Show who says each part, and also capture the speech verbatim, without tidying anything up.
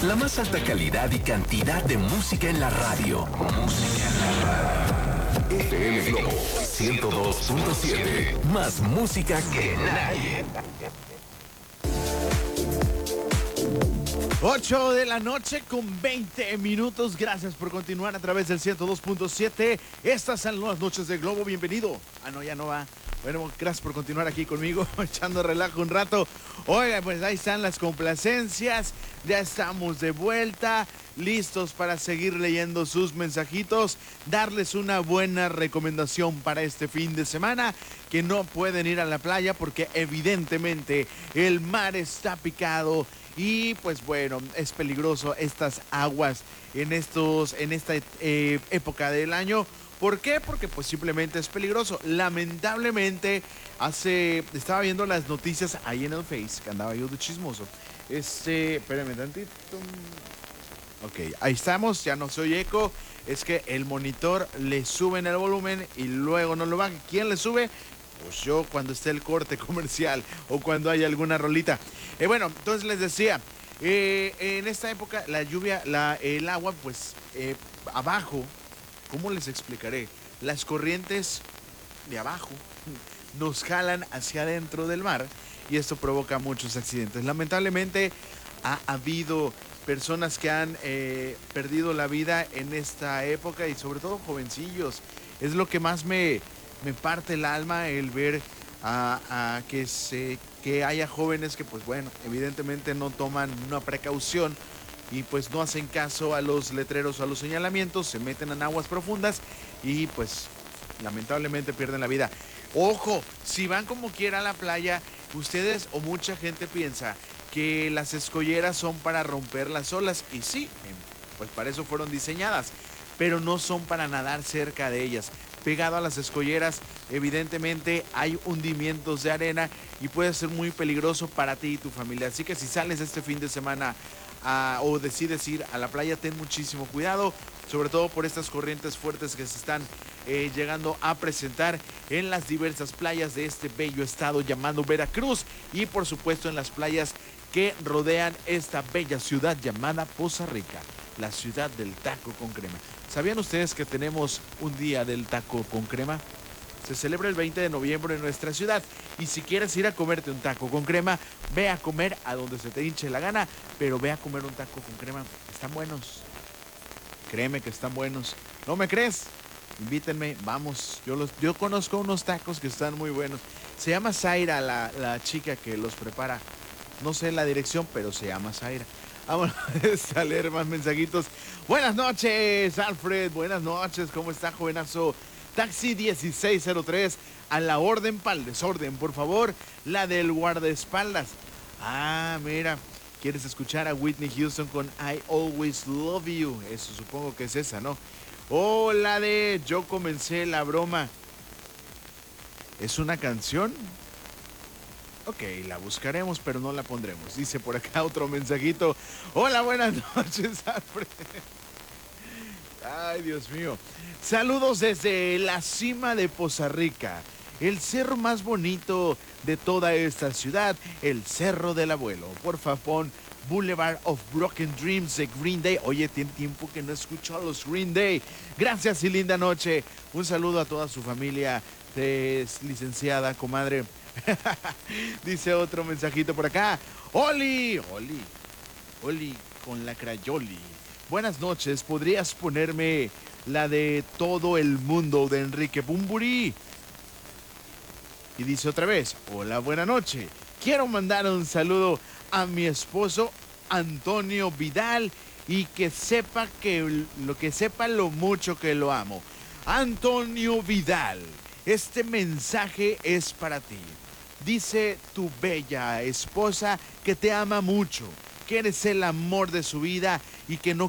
Speaker 1: La más alta calidad y cantidad de música en la radio. Música en la radio. F M Globo ciento dos punto siete. Más música que nadie.
Speaker 2: ocho de la noche con veinte minutos. Gracias por continuar a través del ciento dos punto siete. Estas son las noches de Globo. Bienvenido. Ah, no, ya no va. Bueno, gracias por continuar aquí conmigo, echando relajo un rato. Oiga, pues ahí están las complacencias. Ya estamos de vuelta, listos para seguir leyendo sus mensajitos. Darles una buena recomendación para este fin de semana. Que no pueden ir a la playa porque evidentemente el mar está picado. Y pues bueno, es peligroso estas aguas en, estos, en esta eh, época del año. ¿Por qué? Porque pues simplemente es peligroso. Lamentablemente, hace, estaba viendo las noticias ahí en el Face, que andaba yo de chismoso. Este, espérame tantito. Ok, ahí estamos, ya no soy eco. Es que el monitor le suben el volumen y luego no lo bajan. ¿Quién le sube? Pues yo, cuando esté el corte comercial o cuando haya alguna rolita. Eh, bueno, entonces les decía, eh, en esta época la lluvia, la, el agua, pues eh, abajo, ¿cómo les explicaré? Las corrientes de abajo nos jalan hacia adentro del mar y esto provoca muchos accidentes. Lamentablemente ha habido personas que han eh, perdido la vida en esta época y sobre todo jovencillos. Es lo que más me, me parte el alma, el ver a, a que, se, que haya jóvenes que pues bueno, evidentemente no toman una precaución y pues no hacen caso a los letreros o a los señalamientos, se meten en aguas profundas y pues lamentablemente pierden la vida. Ojo, si van como quiera a la playa, ustedes o mucha gente piensa que las escolleras son para romper las olas y sí, pues para eso fueron diseñadas, pero no son para nadar cerca de ellas. Pegado a las escolleras, evidentemente hay hundimientos de arena y puede ser muy peligroso para ti y tu familia. Así que si sales este fin de semana a, o decides ir a la playa, ten muchísimo cuidado, sobre todo por estas corrientes fuertes que se están eh, llegando a presentar en las diversas playas de este bello estado llamado Veracruz y por supuesto en las playas que rodean esta bella ciudad llamada Poza Rica, la ciudad del taco con crema. ¿Sabían ustedes que tenemos un día del taco con crema? Se celebra el veinte de noviembre en nuestra ciudad y si quieres ir a comerte un taco con crema, ve a comer a donde se te hinche la gana, pero ve a comer un taco con crema. Están buenos. Créeme que están buenos. ¿No me crees? Invítenme, vamos. Yo, los, yo conozco unos tacos que están muy buenos. Se llama Zaira la, la chica que los prepara. No sé la dirección, pero se llama Zaira. Vamos a leer más mensajitos. Buenas noches, Alfred. Buenas noches. ¿Cómo está, jovenazo? Taxi dieciséis cero tres. A la orden para el desorden, por favor. La del guardaespaldas. Ah, mira. ¿Quieres escuchar a Whitney Houston con I Always Love You? Eso supongo que es esa, ¿no? O oh, la de Yo comencé la broma. ¿Es una canción? Ok, la buscaremos, pero no la pondremos. Dice por acá otro mensajito. Hola, buenas noches, Alfred. Ay, Dios mío. Saludos desde la cima de Poza Rica, el cerro más bonito de toda esta ciudad, el Cerro del Abuelo. Por favor, Boulevard of Broken Dreams de Green Day. Oye, tiene tiempo que no escucho a los Green Day. Gracias y linda noche. Un saludo a toda su familia, de licenciada, comadre. Dice otro mensajito por acá. Oli, Oli, Oli con la crayoli. Buenas noches, ¿podrías ponerme la de Todo el Mundo de Enrique Bunbury? Y dice otra vez, hola, buena noche. Quiero mandar un saludo a mi esposo Antonio Vidal y que sepa que lo que sepa lo mucho que lo amo. Antonio Vidal, este mensaje es para ti. Dice tu bella esposa que te ama mucho, que eres el amor de su vida y que no